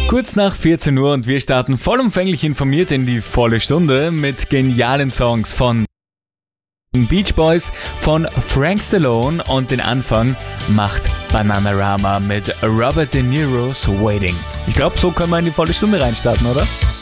Kurz nach 14 Uhr und wir starten vollumfänglich informiert in die volle Stunde mit genialen Songs von Beach Boys, von Frank Stallone und den Anfang macht Bananarama mit Robert De Niro's Waiting. Ich glaube, so können wir in die volle Stunde reinstarten, oder?